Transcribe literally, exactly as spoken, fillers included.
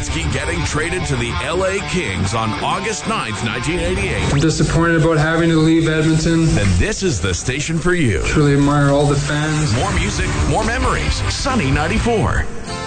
Gretzky getting traded to the L A Kings on August ninth, nineteen eighty-eight. I'm disappointed about having to leave Edmonton. Then this is the station for you. Truly admire all the fans. More music, more memories. Sunny ninety-four.